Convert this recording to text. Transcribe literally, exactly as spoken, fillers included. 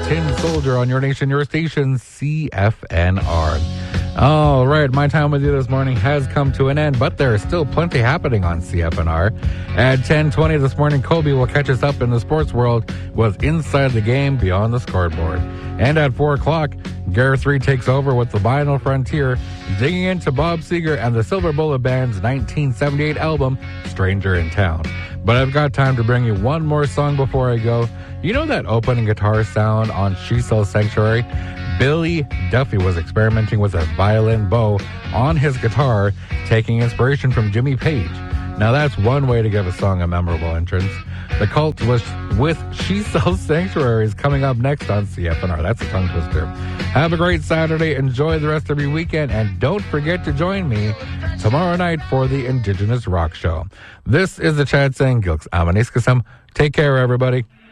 Tin Soldier on your nation, your station, C F N R. All right, my time with you this morning has come to an end, but there is still plenty happening on C F N R. At ten twenty this morning, Kobe will catch us up in the sports world with Inside the Game, Beyond the Scoreboard. And at four o'clock, Gareth Reed takes over with the Vinyl Frontier, digging into Bob Seger and the Silver Bullet Band's nineteen seventy-eight album, Stranger in Town. But I've got time to bring you one more song before I go. You know that opening guitar sound on She Sells Sanctuary? Billy Duffy was experimenting with a violin bow on his guitar, taking inspiration from Jimmy Page. Now that's one way to give a song a memorable entrance. The Cult was with She Sells Sanctuary is coming up next on C F N R. That's a tongue twister. Have a great Saturday. Enjoy the rest of your weekend. And don't forget to join me tomorrow night for the Indigenous Rock Show. This is the Chad saying, Gilks Amaniskasam. Take care, everybody.